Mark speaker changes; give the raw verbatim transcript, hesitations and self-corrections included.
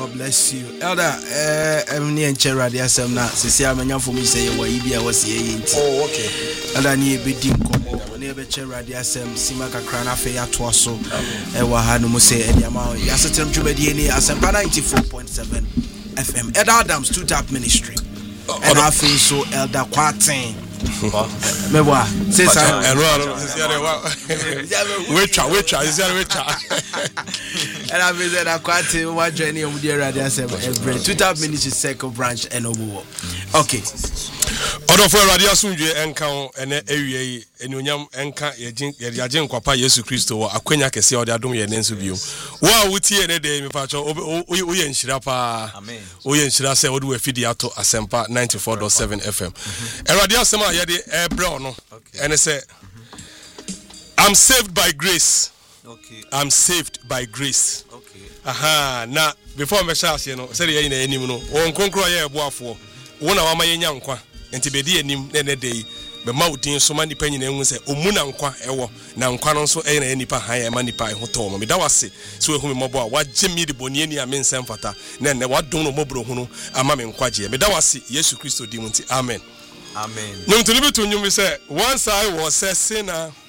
Speaker 1: God bless you. Elder, eh, I'm near Cheradi Assem now. Sisi amenya for me say wa ibia was ye.
Speaker 2: Oh, okay.
Speaker 1: Elder ni be dim komo. When be Cheradi Assem sima kakra na fe ato so. E wa ha no mo say e dia ma. Ya setem dwumadi ni Assem ninety-four point seven F M. Elder Adams two tap ministry. And I feel so Elder Kwatin. Me boy, say so.
Speaker 2: And wait, wait, wait,
Speaker 1: and I visit a quarter one journey of the radio every two tap ministry second branch and over. Okay.
Speaker 2: Order for radio sunje enka ene ewie enunyam enka yagin yagin kwapa Yesu Kristo wa akwanya kese ode adom ye nenso biom wa wutie ne de me pacho o ye nshira pa amen o ye nshira se ode wa fidi ato Asempa ninety-four point seven F M e radio asem a ye de ebre no ene se I'm saved by grace.
Speaker 3: Okay.
Speaker 2: I'm saved by grace.
Speaker 3: Okay.
Speaker 2: Aha, na before me share say no say ye na enim no won konkro ye eboafo wona wa ma ye nya nkwa enti be de enim na ne dey be ma udin so ma nipa nyina ehun say omu na nkwa ewo na nkwa no so e na nipa han e ma nipa ho to mo me da wase so ehun me mobo a wa je mi de boni ani amen sem fata na ne wa don no mobro hu no ama me nkwa je me da wase Yesu Kristo di mu nti amen
Speaker 3: amen.
Speaker 2: No to libe to nyum say once I was a sinner